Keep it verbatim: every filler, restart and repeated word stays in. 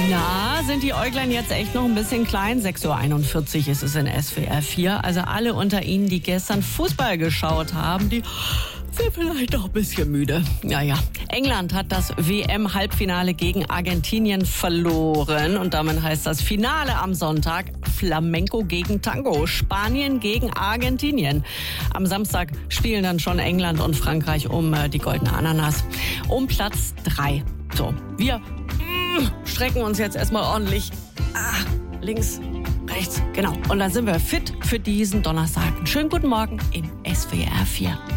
Na, sind die Äuglein jetzt echt noch ein bisschen klein? sechs Uhr einundvierzig ist es in S W R vier. Also alle unter Ihnen, die gestern Fußball geschaut haben, die sind vielleicht auch ein bisschen müde. Naja, England hat das W M-Halbfinale gegen Argentinien verloren. Und damit heißt das Finale am Sonntag Flamenco gegen Tango. Spanien gegen Argentinien. Am Samstag spielen dann schon England und Frankreich um äh, die goldene Ananas. Um Platz drei. So, wir mm, strecken uns jetzt erstmal ordentlich ah, links, rechts, genau. Und dann sind wir fit für diesen Donnerstag. Einen schönen guten Morgen in S W R vier.